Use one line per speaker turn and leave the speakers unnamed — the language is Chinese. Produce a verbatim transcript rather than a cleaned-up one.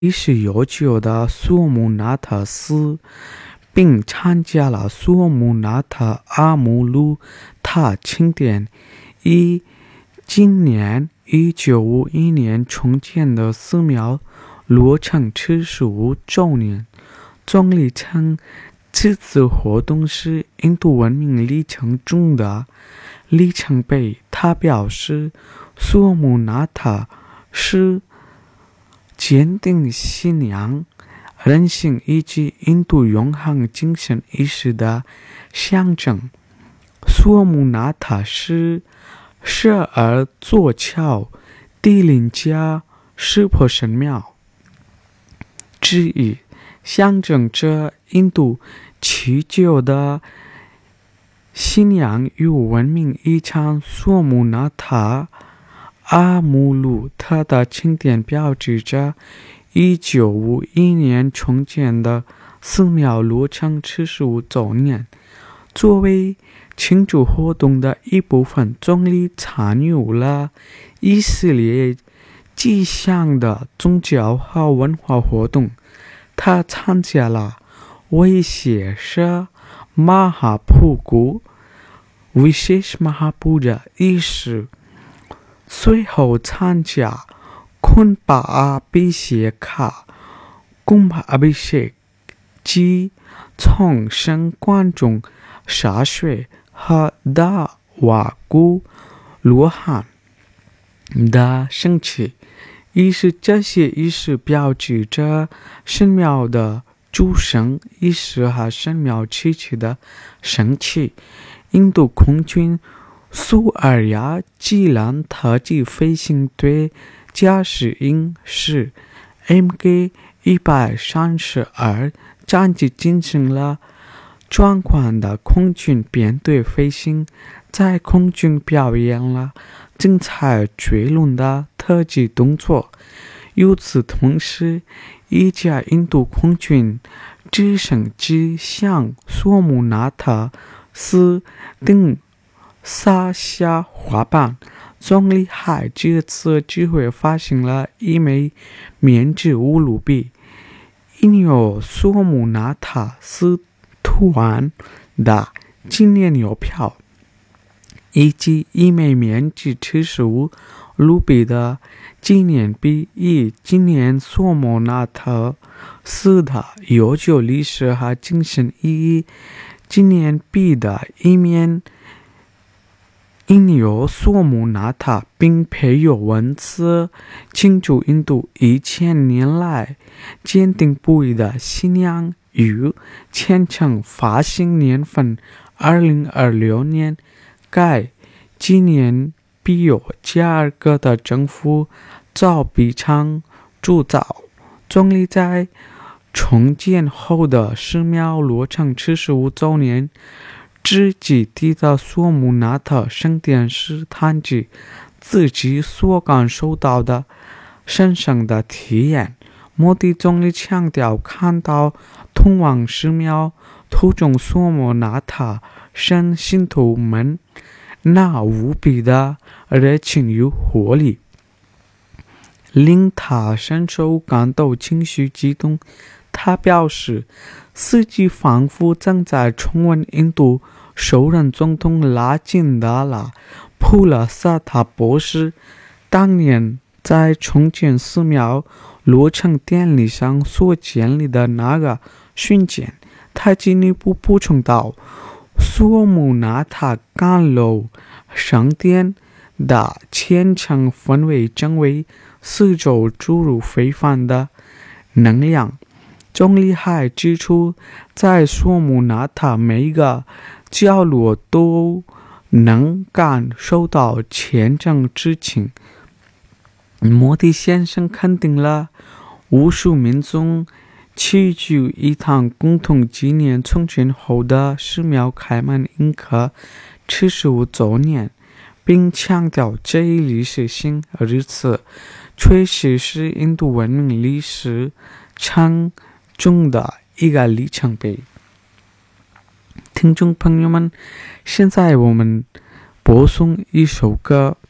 历史悠久的苏姆纳特斯，并参加了苏姆纳特阿姆鲁塔庆典。以今年一九五一年重建的寺庙落成七十五周年。总理称，这次活动是印度文明历程中的里程碑。他表示，苏姆纳特是坚定信仰、人性以及印度永恒精神意识的象征。苏姆纳特是十二座桥第零家湿婆神庙之一，象征着印度持久的信仰与文明遗产。苏姆纳特阿姆鲁特的庆典标志着一九五一年重建的寺庙落成七十五周年。作为庆祝活动的一部分，总理参与了以色列吉祥的宗教和文化活动。他参加了维谢舍马哈普古 Vishesh Mahapuja 仪式，随后参加昆巴阿比谢卡 Kumbh Abhishek 及从圣观众洒水和大瓦古罗汉的升起仪式。这些仪式标志着神庙的诸神仪式和神庙气气的升起。印度空军苏尔亚吉兰特级飞行队驾驶员是 M K 一百三十二 战机进行了壮观的空军编队飞行，在空军表演了精彩绝伦的特技动作。与此同时，一架印度空军直升机向苏姆纳特斯顶撒下滑板。总理还这次机会发行了一枚棉质乌鲁比，印有苏姆纳特斯图案的纪念邮票，以及一枚棉质七十五卢比的纪念币，以纪念苏姆纳特斯的悠久历史和精神意义。纪念币的一面印有苏姆纳特，并配有文字，庆祝印度一千年来坚定不移的信仰与虔诚。发行年份二零二六年。该纪念币由加尔各答政府造币厂铸造。总理在重建后的寺庙落成七十五周年之际提到苏姆纳特圣殿时，谈及自己所感受到的神圣的体验。莫迪总理强调，看到通往寺庙途中苏姆纳特圣信徒们那无比的热情与活力，令他深受感动，情绪激动。他表示，自己仿佛正在重温印度首任总统拉金达拉普拉萨塔博士当年在重建寺庙落成典礼上所建立的那个瞬间。他进一步补充道，苏姆纳特甘露圣殿的虔诚氛围正为四周注入非凡的能量。总理还指出，在苏姆纳特每一个角落都能感受到虔诚之情。莫迪先生肯定了无数民众齐聚一堂，共同纪念重建后的寺庙开门迎客七十五周年，并强调这一历史性日子确实是印度文明历史长中的一个里程碑。听众朋友们，现在我们播送一首歌，